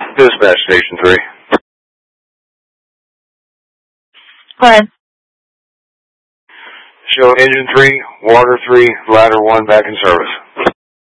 Dispatch Station 3. Go ahead. Show engine 3, water 3, ladder 1 back in service.